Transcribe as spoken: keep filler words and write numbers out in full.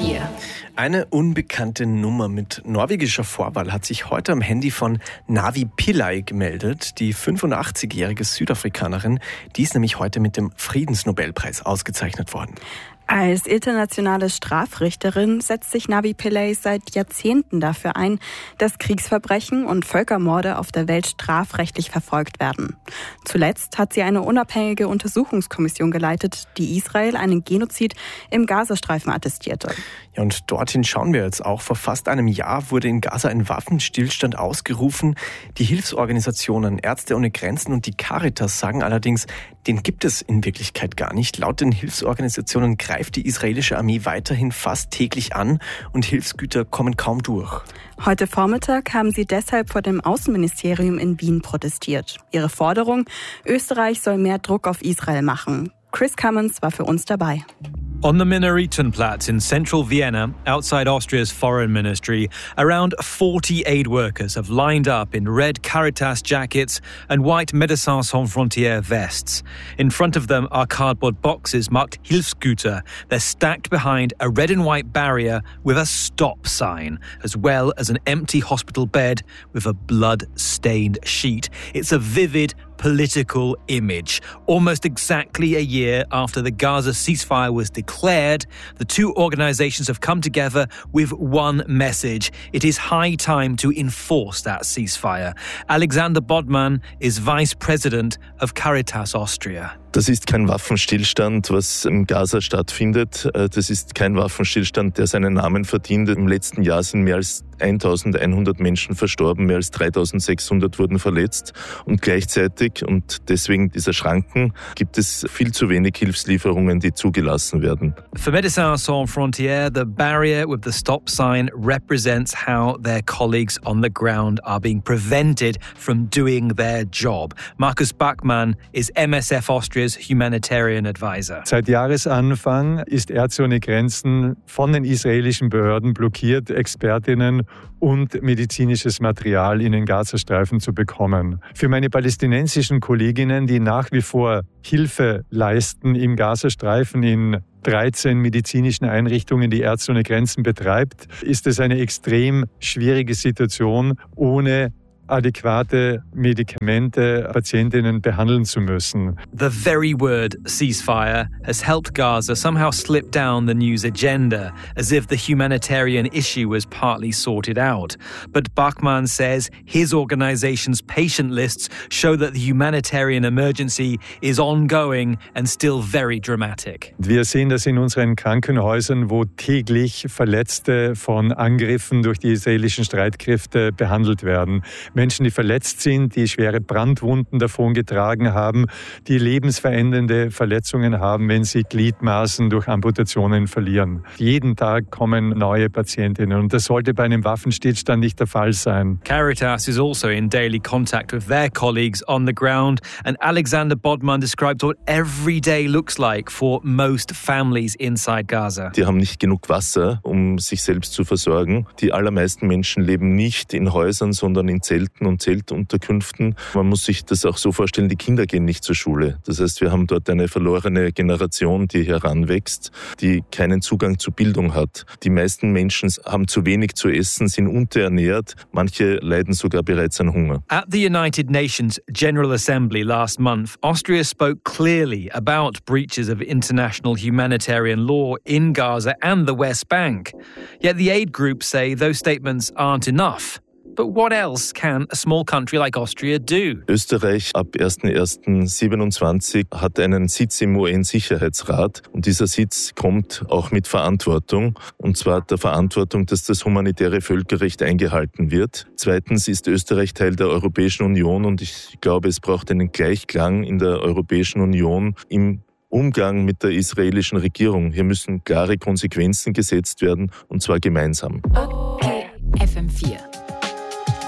vier. Eine unbekannte Nummer mit norwegischer Vorwahl hat sich heute am Handy von Navi Pillay gemeldet. Die fünfundachtzigjährige Südafrikanerin, die ist nämlich heute mit dem Friedensnobelpreis ausgezeichnet worden. Als internationale Strafrichterin setzt sich Navi Pillay seit Jahrzehnten dafür ein, dass Kriegsverbrechen und Völkermorde auf der Welt strafrechtlich verfolgt werden. Zuletzt hat sie eine unabhängige Untersuchungskommission geleitet, die Israel einen Genozid im Gazastreifen attestierte. Ja, und dorthin schauen wir jetzt auch. Vor fast einem Jahr wurde in Gaza ein Waffenstillstand ausgerufen. Die Hilfsorganisationen Ärzte ohne Grenzen und die Caritas sagen allerdings, den gibt es in Wirklichkeit gar nicht. Laut den Hilfsorganisationen greift die israelische Armee weiterhin fast täglich an und Hilfsgüter kommen kaum durch. Heute Vormittag haben sie deshalb vor dem Außenministerium in Wien protestiert. Ihre Forderung: Österreich soll mehr Druck auf Israel machen. Chris Cummins war für uns dabei. On the Minaritenplatz in central Vienna, outside Austria's foreign ministry, around forty aid workers have lined up in red Caritas jackets and white Médecins Sans Frontières vests. In front of them are cardboard boxes marked Hilfsgüter. They're stacked behind a red and white barrier with a stop sign, as well as an empty hospital bed with a blood-stained sheet. It's a vivid political image. Almost exactly a year after the Gaza ceasefire was declared, the two organizations have come together with one message. It is high time to enforce that ceasefire. Alexander Bodman is vice president of Caritas Austria. Das ist kein Waffenstillstand, was im Gaza stattfindet. Das ist kein Waffenstillstand, der seinen Namen verdient. Im letzten Jahr sind mehr als eintausendeinhundert Menschen verstorben, mehr als dreitausendsechshundert wurden verletzt. Und gleichzeitig, und deswegen dieser Schranken, gibt es viel zu wenig Hilfslieferungen, die zugelassen werden. For Médecins Sans Frontières, the barrier with the stop sign represents how their colleagues on the ground are being prevented from doing their job. Markus Bachmann is M S F Austria's Humanitarian Advisor. Seit Jahresanfang ist Ärzte ohne Grenzen von den israelischen Behörden blockiert, Expertinnen und medizinisches Material in den Gazastreifen zu bekommen. Für meine palästinensischen Kolleginnen, die nach wie vor Hilfe leisten im Gazastreifen in dreizehn medizinischen Einrichtungen, die Ärzte ohne Grenzen betreibt, ist es eine extrem schwierige Situation, ohne adäquate Medikamente Patientinnen behandeln zu müssen. The very word ceasefire has helped Gaza somehow slip down the news agenda, as if the humanitarian issue was partly sorted out. But Bachmann says his organization's patient lists show that the humanitarian emergency is ongoing and still very dramatic. Wir sehen das in unseren Krankenhäusern, wo täglich Verletzte von Angriffen durch die israelischen Streitkräfte behandelt werden. Menschen, die verletzt sind, die schwere Brandwunden davongetragen haben, die lebensverändernde Verletzungen haben, wenn sie Gliedmaßen durch Amputationen verlieren. Jeden Tag kommen neue Patientinnen und das sollte bei einem Waffenstillstand nicht der Fall sein. Caritas is also in daily contact with their colleagues on the ground, and Alexander Bodman describes what every day looks like for most families inside Gaza. Die haben nicht genug Wasser, um sich selbst zu versorgen. Die allermeisten Menschen leben nicht in Häusern, sondern in Zelten und Zeltunterkünften. Man muss sich das auch so vorstellen, die Kinder gehen nicht zur Schule. Das heißt, wir haben dort eine verlorene Generation, die heranwächst, die keinen Zugang zu Bildung hat. Die meisten Menschen haben zu wenig zu essen, sind unterernährt. Manche leiden sogar bereits an Hunger. At the United Nations General Assembly last month, Austria spoke clearly about breaches of international humanitarian law in Gaza and the West Bank. Yet the aid groups say those statements aren't enough. But what else can a small country like Austria do? Österreich ab erster erster siebenundzwanzig hat einen Sitz im U N-Sicherheitsrat und dieser Sitz kommt auch mit Verantwortung, und zwar der Verantwortung, dass das humanitäre Völkerrecht eingehalten wird. Zweitens ist Österreich Teil der Europäischen Union und ich glaube, es braucht einen Gleichklang in der Europäischen Union im Umgang mit der israelischen Regierung. Hier müssen klare Konsequenzen gesetzt werden, und zwar gemeinsam. Okay, F M vier.